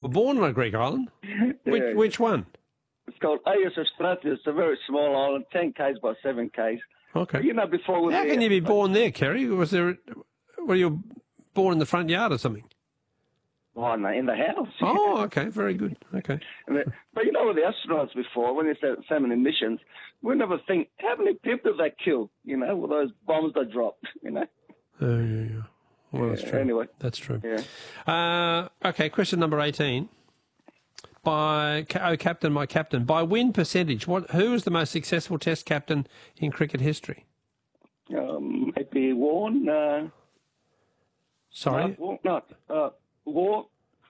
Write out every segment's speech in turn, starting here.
Born on a Greek island? Yeah. Which one? It's called Agios Stratos. It's a very small island, 10 k's by 7 k's. Okay. You know, before we How can you be born there, Kerry? Were you born in the front yard or something? Oh, no, in the house. Oh, okay, very good. Okay. But you know, with the astronauts before, when they said so many missions, we never think, how many people they kill, you know, with those bombs they dropped, you know? Yeah. Well, that's true. Anyway. That's true. Yeah. Okay, question number 18. Oh, Captain, my captain, by win percentage, who was the most successful Test captain in cricket history? Maybe Warren. Sorry? War.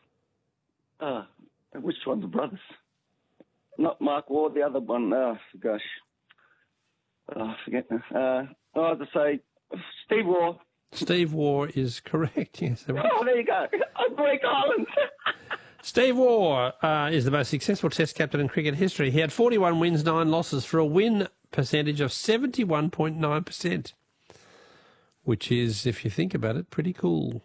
Which one? The brothers? Not Mark Ward, the other one. Gosh. I forget now. I have to say Steve Waugh. Steve Waugh is correct, yes. Oh, there you go. Greek Island. Steve Waugh is the most successful Test captain in cricket history. He had 41 wins, 9 losses for a win percentage of 71.9%, which is, if you think about it, pretty cool.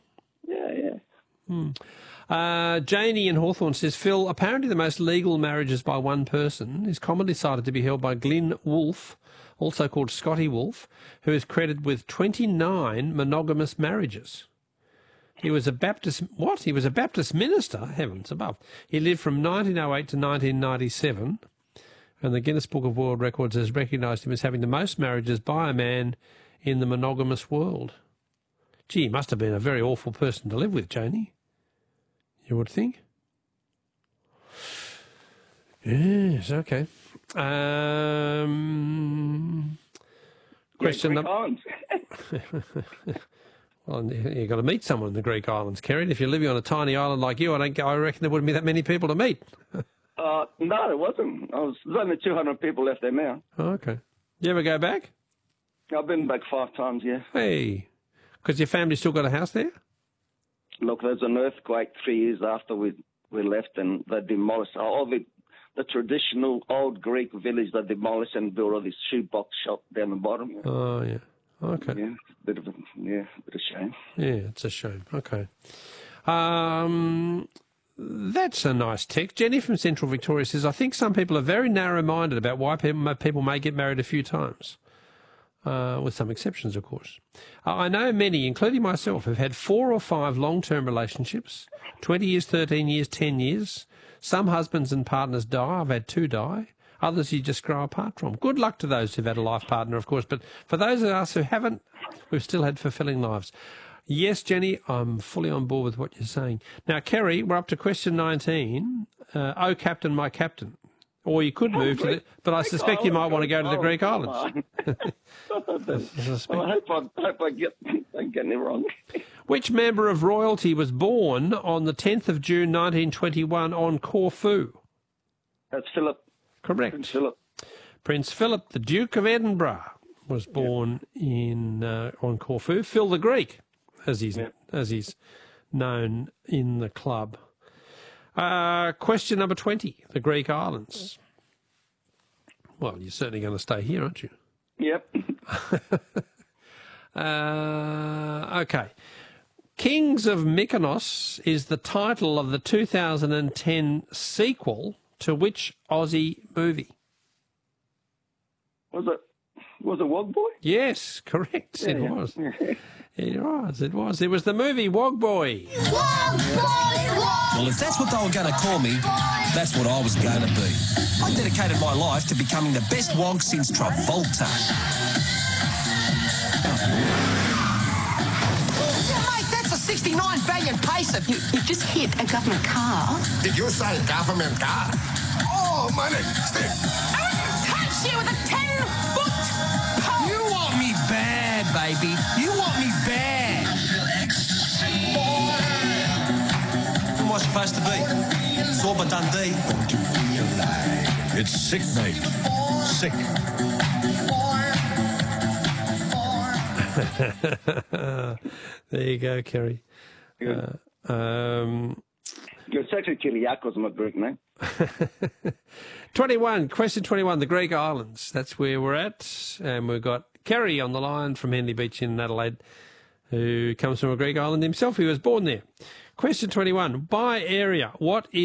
Yeah. Janie in Hawthorne says, Phil, apparently the most legal marriages by one person is commonly cited to be held by Glyn Wolfe, also called Scotty Wolfe, who is credited with 29 monogamous marriages. He was a Baptist... What? He was a Baptist minister? Heavens above. He lived from 1908 to 1997, and the Guinness Book of World Records has recognised him as having the most marriages by a man in the monogamous world. Gee, he must have been a very awful person to live with, Janie. You would think? Yes, okay. Question number... Well, you've got to meet someone in the Greek islands, Kerry. If you're living on a tiny island like you, I reckon there wouldn't be that many people to meet. No, there wasn't. There's only 200 people left there now. Oh, okay. You ever go back? I've been back 5 times, yeah. Hey, because your family still got a house there? Look, there's an earthquake 3 years after we left, and they demolished all the traditional old Greek village. They demolished and built all this shoebox shop down the bottom. Yeah. Oh, yeah. Okay. Yeah, bit of shame. Yeah, it's a shame. Okay. That's a nice text. Jenny from Central Victoria says, I think some people are very narrow-minded about why people may get married a few times, with some exceptions, of course. I know many, including myself, have had 4 or 5 long-term relationships, 20 years, 13 years, 10 years. Some husbands and partners die. I've had 2 die. Others you just grow apart from. Good luck to those who've had a life partner, of course, but for those of us who haven't, we've still had fulfilling lives. Yes, Jenny, I'm fully on board with what you're saying. Now, Kerry, we're up to question 19. Oh, Captain, my captain. Or you could move to the... But I suspect you might want to go to the Greek islands. I hope I don't get it wrong. Which member of royalty was born on the 10th of June 1921 on Corfu? That's Philip. Correct. Prince Philip. Prince Philip, the Duke of Edinburgh, was born on Corfu. Phil the Greek, as he's known in the club. Question number 20, the Greek islands. Well, you're certainly going to stay here, aren't you? Yep. Okay. Kings of Mykonos is the title of the 2010 sequel to which Aussie movie? Was it Wog Boy? Yes, correct. Yeah, it yeah. was. It was. It was the movie Wog Boy. Wog Boy, Well, if that's what they were going to call me, that's what I was going to be. I dedicated my life to becoming the best wog since Travolta. Mate, that's a 69 billion pace. You just hit a government car. Did you say government car? Oh, money. Stick. I will touch you with a 10-foot pole. You want me bad, baby. You want me bad. Who am I supposed to be? Zorba Dundee. It's sick, mate. Sick. There you go, Kerry. Good. It's actually Kyriakos, my Greek name. 21, question 21, the Greek islands. That's where we're at. And we've got Kerry on the line from Henley Beach in Adelaide, who comes from a Greek island himself. He was born there. Question 21, by area, what is